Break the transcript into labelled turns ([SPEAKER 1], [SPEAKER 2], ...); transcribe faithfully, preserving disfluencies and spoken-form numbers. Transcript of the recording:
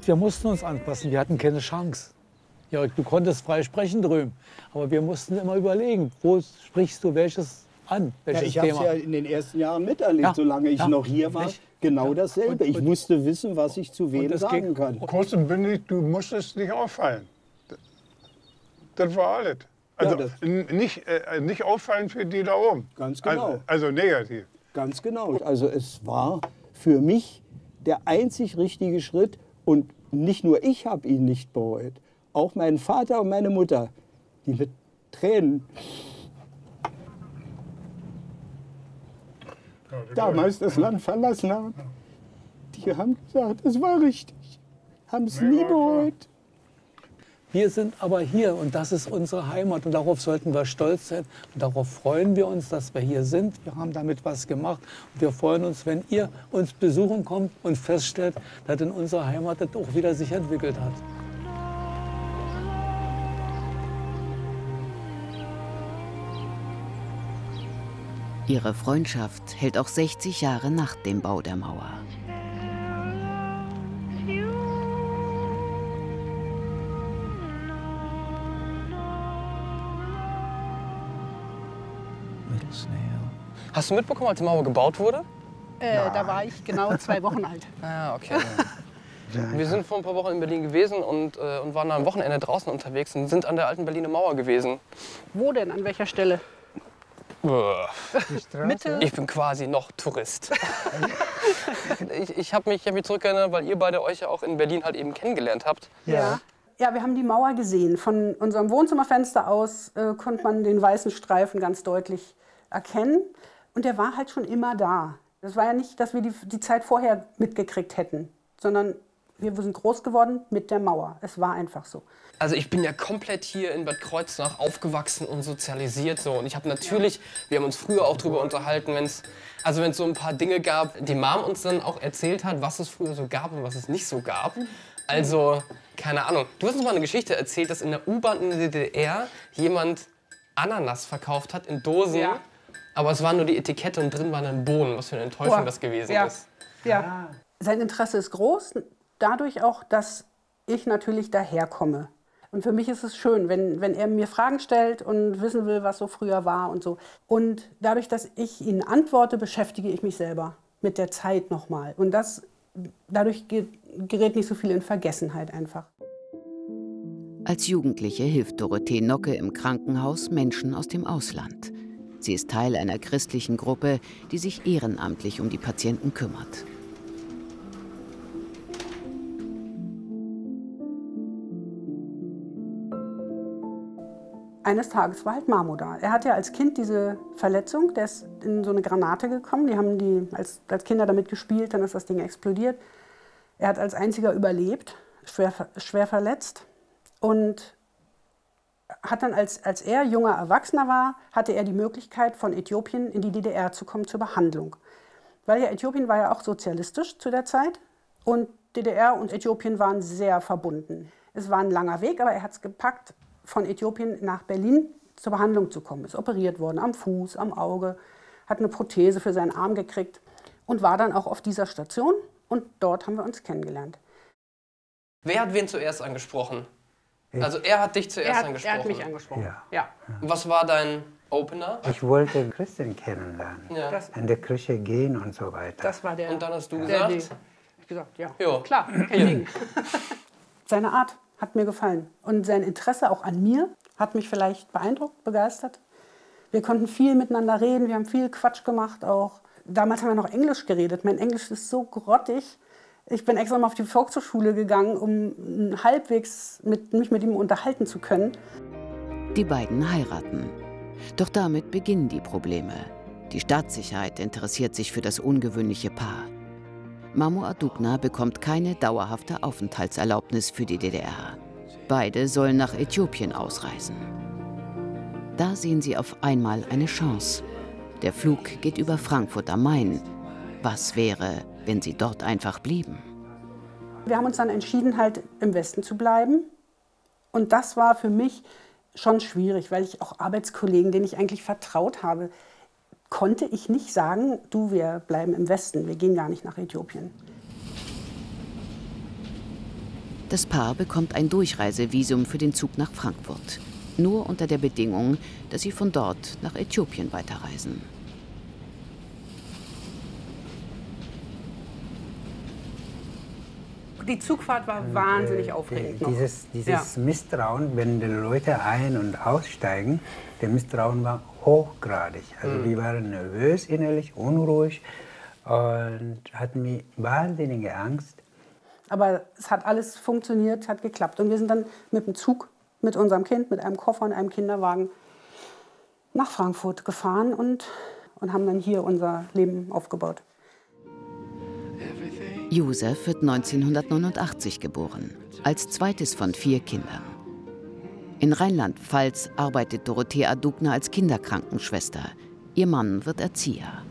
[SPEAKER 1] wir mussten uns anpassen, wir hatten keine Chance. Ja, du konntest frei sprechen drüben, aber wir mussten immer überlegen, wo sprichst du welches an, welches
[SPEAKER 2] ja, ich habe es ja in den ersten Jahren miterlebt, ja. solange ich ja. noch hier war. Nicht? Genau ja. dasselbe. Und, ich und, musste wissen, was ich zu wem sagen ging, kann.
[SPEAKER 3] Kurz und bündig, du musstest nicht auffallen. Das war alles. Also ja, nicht, äh, nicht auffallen für die da oben.
[SPEAKER 2] Ganz genau.
[SPEAKER 3] Also, also negativ.
[SPEAKER 2] Ganz genau. Also es war für mich der einzig richtige Schritt. Und nicht nur ich habe ihn nicht bereut. Auch mein Vater und meine Mutter, die mit Tränen ja, damals das Land verlassen haben, die haben gesagt, es war richtig, haben es nie bereut.
[SPEAKER 1] Wir sind aber hier und das ist unsere Heimat und darauf sollten wir stolz sein. Und darauf freuen wir uns, dass wir hier sind. Wir haben damit was gemacht und wir freuen uns, wenn ihr uns besuchen kommt und feststellt, dass in unserer Heimat das auch wieder sich entwickelt hat.
[SPEAKER 4] Ihre Freundschaft hält auch sechzig Jahre nach dem Bau der Mauer.
[SPEAKER 5] Hast du mitbekommen, als die Mauer gebaut wurde?
[SPEAKER 6] Äh, da war ich genau zwei Wochen alt.
[SPEAKER 5] Ah, okay. Wir sind vor ein paar Wochen in Berlin gewesen und, äh, und waren am Wochenende draußen unterwegs und sind an der alten Berliner Mauer gewesen.
[SPEAKER 6] Wo denn? An welcher Stelle?
[SPEAKER 5] Mitte? Ich bin quasi noch Tourist. ich ich habe mich, hab mich zurückerinnert, weil ihr beide euch ja auch in Berlin halt eben kennengelernt habt.
[SPEAKER 6] Ja. Ja, wir haben die Mauer gesehen. Von unserem Wohnzimmerfenster aus äh, konnte man den weißen Streifen ganz deutlich erkennen. Und der war halt schon immer da. Das war ja nicht, dass wir die, die Zeit vorher mitgekriegt hätten, sondern wir sind groß geworden mit der Mauer. Es war einfach so.
[SPEAKER 5] Also ich bin ja komplett hier in Bad Kreuznach aufgewachsen und sozialisiert so. Und ich habe natürlich, wir haben uns früher auch drüber unterhalten, wenn es also wenn es so ein paar Dinge gab, die Mom uns dann auch erzählt hat, was es früher so gab und was es nicht so gab. Also, keine Ahnung. Du hast uns mal eine Geschichte erzählt, dass in der U-Bahn in der D D R jemand Ananas verkauft hat in Dosen. Ja. Aber es war nur die Etikette und drin waren dann Bohnen. Was für eine Enttäuschung Boah. das gewesen
[SPEAKER 6] ja.
[SPEAKER 5] ist.
[SPEAKER 6] Ja. Sein Interesse ist groß, dadurch auch, dass ich natürlich daherkomme. Und für mich ist es schön, wenn, wenn er mir Fragen stellt und wissen will, was so früher war und so. Und dadurch, dass ich ihn antworte, beschäftige ich mich selber mit der Zeit nochmal. Und das, dadurch gerät nicht so viel in Vergessenheit einfach.
[SPEAKER 4] Als Jugendliche hilft Dorothee Nocke im Krankenhaus Menschen aus dem Ausland. Sie ist Teil einer christlichen Gruppe, die sich ehrenamtlich um die Patienten kümmert.
[SPEAKER 6] Eines Tages war halt Mamo da. Er hatte ja als Kind diese Verletzung, der ist in so eine Granate gekommen. Die haben die als, als Kinder damit gespielt, dann ist das Ding explodiert. Er hat als einziger überlebt, schwer, schwer verletzt. Und hat dann, als, als er junger Erwachsener war, hatte er die Möglichkeit, von Äthiopien in die D D R zu kommen zur Behandlung. Weil ja Äthiopien war ja auch sozialistisch zu der Zeit und D D R und Äthiopien waren sehr verbunden. Es war ein langer Weg, aber er hat es gepackt, von Äthiopien nach Berlin zur Behandlung zu kommen. Ist operiert worden, am Fuß, am Auge, hat eine Prothese für seinen Arm gekriegt und war dann auch auf dieser Station und dort haben wir uns kennengelernt.
[SPEAKER 5] Wer hat wen zuerst angesprochen? Also er hat dich zuerst
[SPEAKER 6] er hat,
[SPEAKER 5] angesprochen?
[SPEAKER 6] Er hat mich angesprochen,
[SPEAKER 7] ja.
[SPEAKER 6] ja.
[SPEAKER 5] Was war dein Opener?
[SPEAKER 7] Ich wollte Christen kennenlernen,
[SPEAKER 5] ja.
[SPEAKER 7] in der Kirche gehen und so weiter.
[SPEAKER 6] Das war der,
[SPEAKER 5] und dann hast du
[SPEAKER 6] der,
[SPEAKER 5] gesagt?
[SPEAKER 6] Ich habe gesagt, ja,
[SPEAKER 5] jo.
[SPEAKER 6] klar, kein Ding. Seine Art hat mir gefallen und sein Interesse auch an mir hat mich vielleicht beeindruckt, begeistert. Wir konnten viel miteinander reden, wir haben viel Quatsch gemacht auch. Damals haben wir noch Englisch geredet, mein Englisch ist so grottig. Ich bin extra mal auf die Volkshochschule gegangen, um halbwegs mit, mich mit ihm unterhalten zu können.
[SPEAKER 4] Die beiden heiraten. Doch damit beginnen die Probleme. Die Staatssicherheit interessiert sich für das ungewöhnliche Paar. Mamo Adugna bekommt keine dauerhafte Aufenthaltserlaubnis für die D D R. Beide sollen nach Äthiopien ausreisen. Da sehen sie auf einmal eine Chance. Der Flug geht über Frankfurt am Main. Was wäre, wenn sie dort einfach blieben?
[SPEAKER 6] Wir haben uns dann entschieden, halt im Westen zu bleiben. Und das war für mich schon schwierig, weil ich auch Arbeitskollegen, denen ich eigentlich vertraut habe, konnte ich nicht sagen, du, wir bleiben im Westen, wir gehen gar nicht nach Äthiopien.
[SPEAKER 4] Das Paar bekommt ein Durchreisevisum für den Zug nach Frankfurt. Nur unter der Bedingung, dass sie von dort nach Äthiopien weiterreisen.
[SPEAKER 6] Die Zugfahrt war wahnsinnig aufregend.
[SPEAKER 7] Noch. Dieses, dieses ja. Misstrauen, wenn die Leute ein- und aussteigen, der Misstrauen war hochgradig. Also mhm. wir waren nervös innerlich, unruhig und hatten mir wahnsinnige Angst.
[SPEAKER 6] Aber es hat alles funktioniert, es hat geklappt. Und wir sind dann mit dem Zug, mit unserem Kind, mit einem Koffer und einem Kinderwagen nach Frankfurt gefahren und, und haben dann hier unser Leben aufgebaut.
[SPEAKER 4] Josef wird neunzehnhundertneunundachtzig geboren, als zweites von vier Kindern. In Rheinland-Pfalz arbeitet Dorothea Dugner als Kinderkrankenschwester. Ihr Mann wird Erzieher.